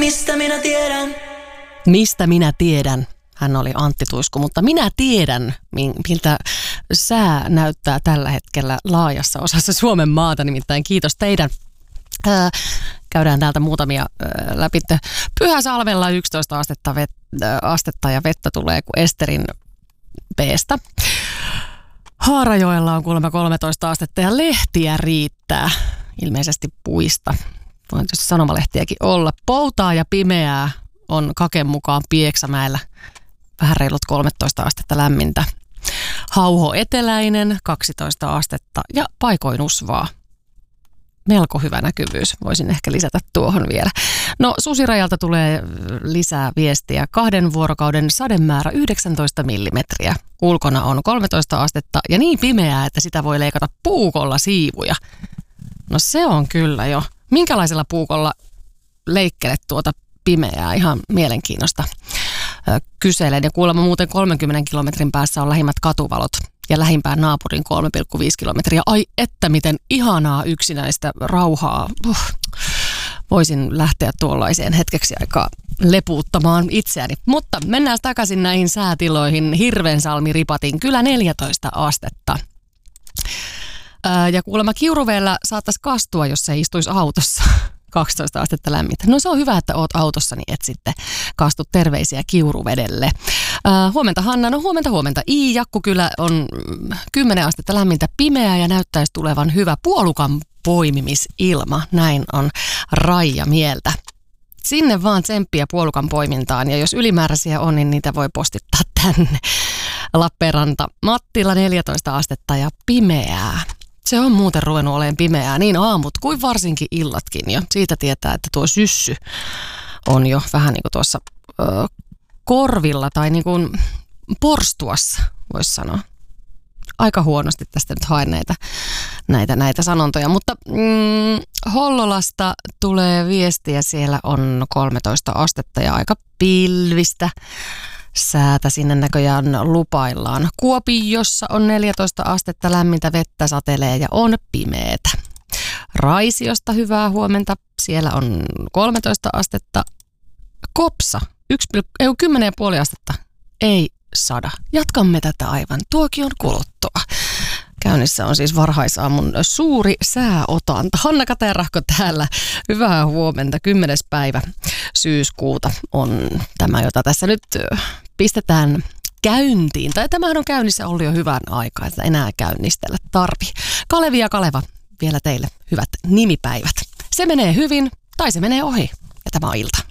Mistä minä tiedän? Mistä minä tiedän? Hän oli Antti Tuisku, mutta minä tiedän, miltä sää näyttää tällä hetkellä laajassa osassa Suomen maata, nimittäin kiitos teidän. Käydään täältä muutamia läpi. Pyhäsalmella 11 astetta ja vettä tulee kuin Esterin B:stä. Haarajoella on kuulemma 13 astetta ja lehtiä riittää, ilmeisesti puista. Voi tietysti sanomalehtiäkin olla. Poutaa ja pimeää on Kaken mukaan Pieksämäellä. Vähän reilut 13 astetta lämmintä. Hauho eteläinen 12 astetta ja paikoin usvaa. Melko hyvä näkyvyys, voisin ehkä lisätä tuohon vielä. No Susirajalta tulee lisää viestiä. 2 vuorokauden sademäärä 19 millimetriä. Ulkona on 13 astetta ja niin pimeää, että sitä voi leikata puukolla siivuja. No se on kyllä jo. Minkälaisella puukolla leikkelet tuota pimeää? Ihan mielenkiinnosta kyselen. Ja kuulemma muuten 30 kilometrin päässä on lähimmät katuvalot. Ja lähimpään naapurin 3,5 kilometriä. Ai että miten ihanaa yksinäistä rauhaa. Voisin lähteä tuollaiseen hetkeksi aikaa lepuuttamaan itseäni. Mutta mennään takaisin näihin säätiloihin. Hirvensalmi-Ripatin kyllä 14 astetta. Ja kuulemma Kiuruvedellä saattaisi kastua, jos se istuisi autossa. 12 astetta lämmintä. No se on hyvä, että oot autossa, niin et sitten kastu terveisiä Kiuruvedelle. Huomenta Hanna, no huomenta. Jakku kyllä on 10 astetta lämmintä, pimeää ja näyttäisi tulevan hyvä puolukan poimimisilma. Näin on Raija mieltä. Sinne vaan tsemppiä puolukan poimintaan ja jos ylimääräisiä on, niin niitä voi postittaa tänne. Lappeenranta, Mattila 14 astetta ja pimeää. Se on muuten ruvennut olemaan pimeää niin aamut kuin varsinkin illatkin jo. Siitä tietää, että tuo syssy on jo vähän niin kuin tuossa korvilla tai niin kuin porstuassa, voisi sanoa. Aika huonosti tästä nyt haen näitä sanontoja, mutta Hollolasta tulee viestiä. Siellä on 13 astetta ja aika pilvistä. Säätä sinne näköjään lupaillaan. Kuopiossa on 14 astetta, lämmintä vettä satelee ja on pimeetä. Raisiosta hyvää huomenta. Siellä on 13 astetta. Kopsa 10,5 astetta. Ei 100. Jatkamme tätä aivan tuokion kuluttua. Käynnissä on siis varhaisaamun suuri sääotanta. Hanna Katerahko täällä. Hyvää huomenta. 10. päivä syyskuuta on tämä, jota tässä nyt pistetään käyntiin. Tai tämähän on käynnissä ollut jo hyvän aikaa, että enää käynnistellä tarvii. Kalevi ja Kaleva, vielä teille hyvät nimipäivät. Se menee hyvin tai se menee ohi. Ja tämä on ilta.